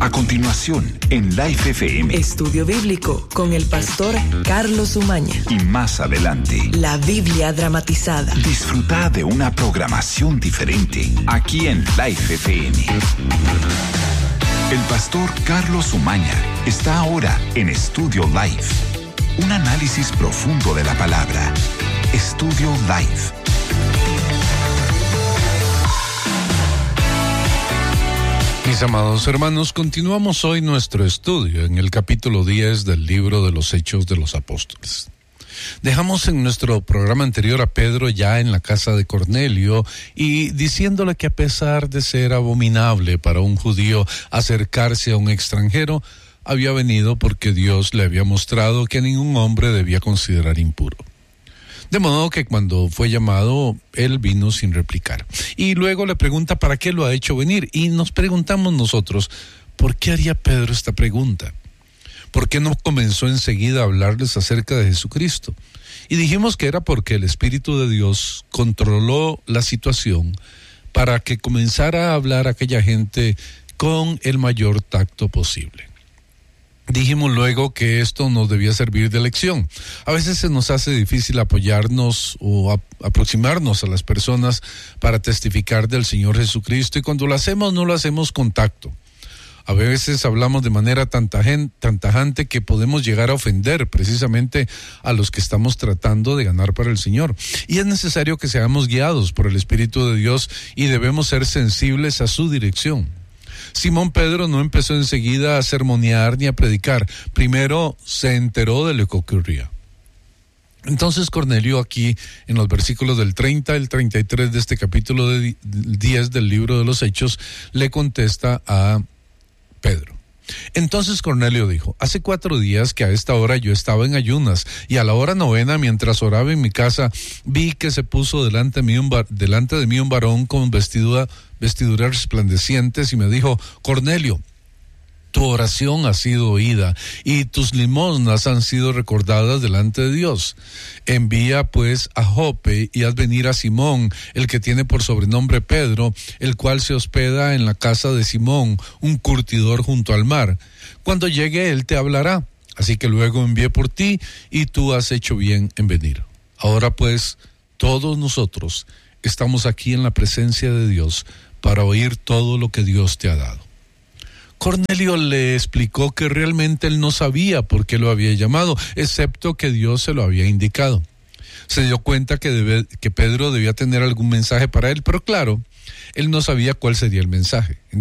A continuación, en Life FM. Estudio Bíblico con el pastor Carlos Umaña. Y más adelante, la Biblia dramatizada. Disfruta de una programación diferente aquí en Life FM. El pastor Carlos Umaña está ahora en Estudio Life. Un análisis profundo de la palabra. Estudio Life. Mis amados hermanos, continuamos hoy nuestro estudio en el capítulo 10 del libro de los Hechos de los Apóstoles. Dejamos en nuestro programa anterior a Pedro ya en la casa de Cornelio y diciéndole que a pesar de ser abominable para un judío acercarse a un extranjero, había venido porque Dios le había mostrado que ningún hombre debía considerar impuro. De modo que cuando fue llamado, él vino sin replicar. Y luego le pregunta para qué lo ha hecho venir. Y nos preguntamos nosotros, ¿por qué haría Pedro esta pregunta? ¿Por qué no comenzó enseguida a hablarles acerca de Jesucristo? Y dijimos que era porque el Espíritu de Dios controló la situación para que comenzara a hablar a aquella gente con el mayor tacto posible. Dijimos luego que esto nos debía servir de lección. A veces se nos hace difícil apoyarnos o aproximarnos a las personas para testificar del Señor Jesucristo, y cuando lo hacemos no lo hacemos con tacto. A veces hablamos de manera tan tajante que podemos llegar a ofender precisamente a los que estamos tratando de ganar para el Señor. Y es necesario que seamos guiados por el Espíritu de Dios y debemos ser sensibles a su dirección. Simón Pedro no empezó enseguida a sermonear ni a predicar. Primero se enteró de lo que ocurría. Entonces Cornelio, aquí en los versículos del 30 al 33 de este capítulo 10 del libro de los Hechos, le contesta a Pedro. Entonces Cornelio dijo: hace 4 días que a esta hora yo estaba en ayunas, y a la hora 9, mientras oraba en mi casa, vi que se puso delante de mí un varón con vestiduras resplandecientes, y me dijo: Cornelio, tu oración ha sido oída, y tus limosnas han sido recordadas delante de Dios. Envía pues a Jope y haz venir a Simón, el que tiene por sobrenombre Pedro, el cual se hospeda en la casa de Simón, un curtidor junto al mar. Cuando llegue él te hablará. Así que luego envié por ti, y tú has hecho bien en venir. Ahora pues, todos nosotros estamos aquí en la presencia de Dios para oír todo lo que Dios te ha dado. Cornelio le explicó que realmente él no sabía por qué lo había llamado, excepto que Dios se lo había indicado. Se dio cuenta que Pedro debía tener algún mensaje para él, pero claro, él no sabía cuál sería el mensaje.